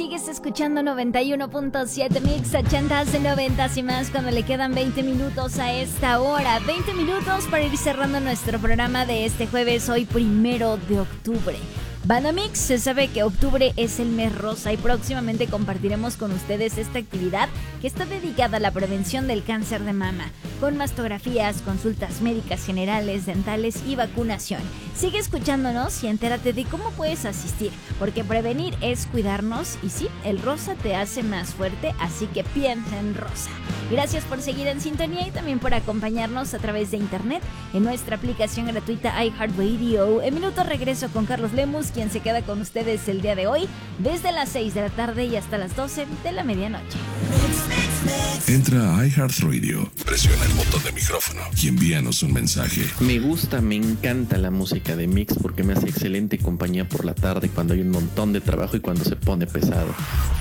Sigues escuchando 91.7 Mix, 80s, 90s y más cuando le quedan 20 minutos a esta hora. 20 minutos para ir cerrando nuestro programa de este jueves, hoy 1 de octubre. Banda Mix, se sabe que octubre es el mes rosa y próximamente compartiremos con ustedes esta actividad que está dedicada a la prevención del cáncer de mama, con mastografías, consultas médicas generales, dentales y vacunación. Sigue escuchándonos y entérate de cómo puedes asistir, porque prevenir es cuidarnos y sí, el rosa te hace más fuerte, así que piensa en rosa. Gracias por seguir en sintonía y también por acompañarnos a través de internet en nuestra aplicación gratuita iHeartRadio. En minutos regreso con Carlos Lemus, quien se queda con ustedes el día de hoy, desde las 6 de la tarde y hasta las 12 de la medianoche. Entra a iHeartRadio, presiona el botón de micrófono y envíanos un mensaje. Me encanta la música de Mix porque me hace excelente compañía por la tarde cuando hay un montón de trabajo y cuando se pone pesado.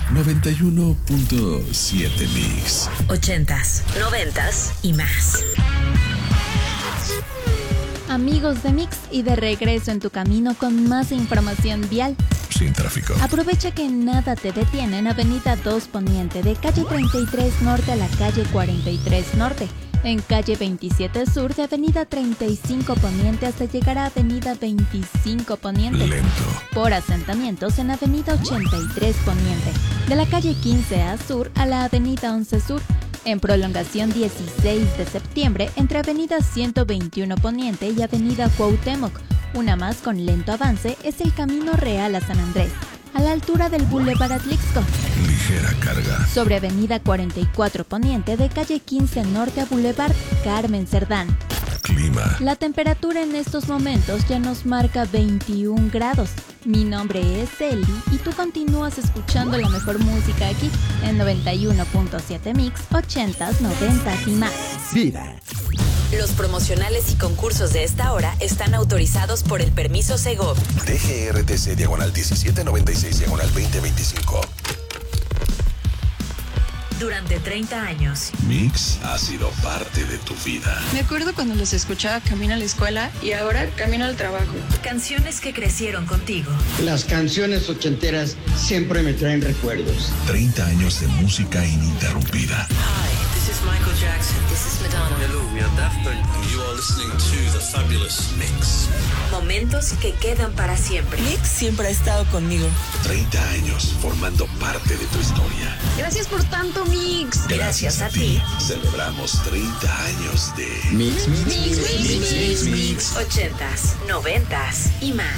91.7 Mix. 80s, 90s y más. Amigos de Mix, y de regreso en tu camino con más información vial. Sin tráfico. Aprovecha que nada te detiene en Avenida 2 Poniente, de calle 33 Norte a la calle 43 Norte. En calle 27 Sur, de Avenida 35 Poniente hasta llegar a Avenida 25 Poniente. Lento. Por asentamientos en Avenida 83 Poniente, de la calle 15A Sur a la Avenida 11 Sur. En prolongación 16 de septiembre, entre Avenida 121 Poniente y Avenida Cuauhtémoc. Una más con lento avance es el Camino Real a San Andrés, a la altura del Boulevard Atlixco. Ligera carga. Sobre Avenida 44 Poniente, de calle 15 Norte a Boulevard Carmen Cerdán. Clima. La temperatura en estos momentos ya nos marca 21 grados. Mi nombre es Eli y tú continúas escuchando la mejor música aquí en 91.7 Mix, 80s, 90s y más. Vida. Los promocionales y concursos de esta hora están autorizados por el permiso Segov. DGRTC /16/2025. Durante 30 años. Mix ha sido parte de tu vida. Me acuerdo cuando los escuchaba camino a la escuela y ahora camino al trabajo. Canciones que crecieron contigo. Las canciones ochenteras siempre me traen recuerdos. 30 años de música ininterrumpida. Hi, this is Michael Jackson. This is Madonna. Hello, we are Daft Punk. You are listening to The Fabulous Mix. Momentos que quedan para siempre. Mix siempre ha estado conmigo. 30 años formando parte de tu historia. Gracias por tanto, Mix. Gracias a ti. Celebramos 30 años de Mix. 80s, 90s y más.